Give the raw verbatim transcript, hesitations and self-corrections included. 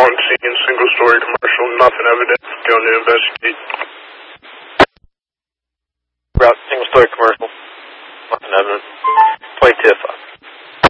on scene, single story commercial, nothing evident. Going to investigate. Route, single story commercial, nothing evident. Plaintiff,